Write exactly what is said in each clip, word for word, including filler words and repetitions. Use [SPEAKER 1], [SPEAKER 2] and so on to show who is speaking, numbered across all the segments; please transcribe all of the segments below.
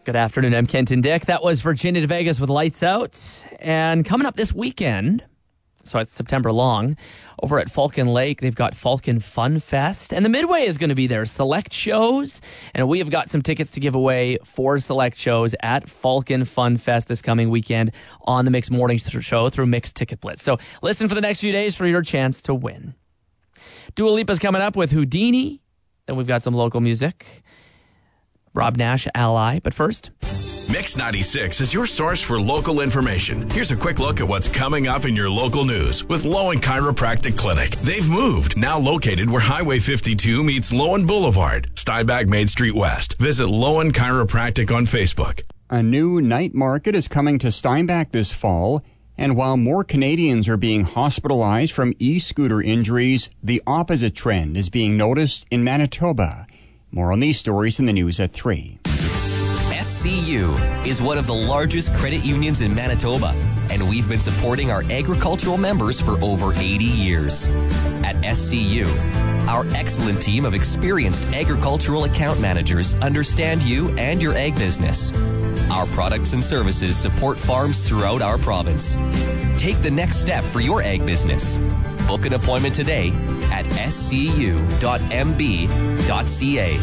[SPEAKER 1] Good afternoon, I'm Kenton Dick. That was Virginia to Vegas with Lights Out. And coming up this weekend, so it's September long, over at Falcon Lake, they've got Falcon Fun Fest. And the Midway is going to be there, select shows. And we have got some tickets to give away for select shows at Falcon Fun Fest this coming weekend on the Mix Morning Show through Mix Ticket Blitz. So listen for the next few days for your chance to win. Dua Lipa's coming up with Houdini. Then we've got some local music. Rob Nash, Ally. But first,
[SPEAKER 2] Mix ninety-six is your source for local information. Here's a quick look at what's coming up in your local news with Lowen Chiropractic Clinic. They've moved, now located where Highway fifty-two meets Lowen Boulevard, Steinbach Main Street West. Visit Lowen Chiropractic on Facebook.
[SPEAKER 3] A new night market is coming to Steinbach this fall, and while more Canadians are being hospitalized from e-scooter injuries, the opposite trend is being noticed in Manitoba. More on these stories in the news at three.
[SPEAKER 4] S C U is one of the largest credit unions in Manitoba, and we've been supporting our agricultural members for over eighty years. At S C U, our excellent team of experienced agricultural account managers understand you and your ag business. Our products and services support farms throughout our province. Take the next step for your ag business. Book an appointment today at s c u dot m b dot c a.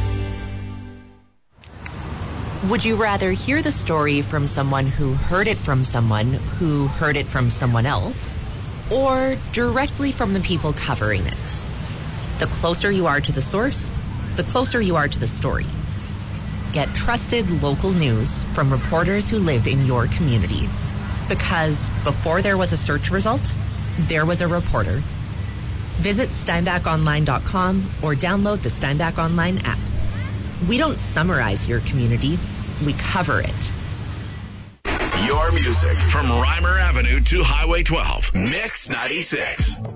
[SPEAKER 5] Would you rather hear the story from someone who heard it from someone who heard it from someone else, or directly from the people covering it? The closer you are to the source, the closer you are to the story. Get trusted local news from reporters who live in your community. Because before there was a search result, there was a reporter. Visit steinbach online dot com or download the Steinbach Online app. We don't summarize your community, we cover it.
[SPEAKER 2] Your music from Reimer Avenue to Highway twelve. Mix ninety-six.